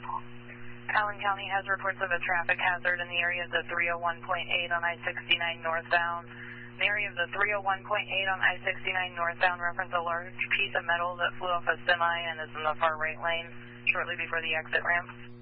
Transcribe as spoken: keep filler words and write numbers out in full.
Allen County has reports of a traffic hazard in the area of the three oh one point eight on I sixty-nine northbound. In the area of the three oh one point eight on I sixty-nine northbound reference a large piece of metal that flew off a semi and is in the far right lane shortly before the exit ramp.